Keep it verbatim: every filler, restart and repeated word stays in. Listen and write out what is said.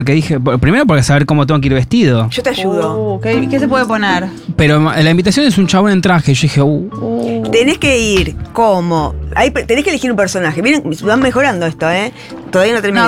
Que dije, primero porque saber cómo tengo que ir vestido. Yo te ayudo. Uh, ¿qué, ¿Qué se puede poner? Pero la invitación es un chabón en traje. Yo dije, uh. Uh. Tenés que ir como... Ahí tenés que elegir un personaje. Miren, van mejorando esto, ¿eh? Todavía no terminé. No,